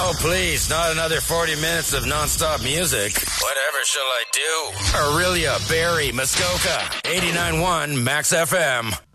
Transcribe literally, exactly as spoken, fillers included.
Oh, please, not another forty minutes of nonstop music. Whatever shall I do? Aurelia, Barrie, Muskoka, eighty-nine point one Max F M.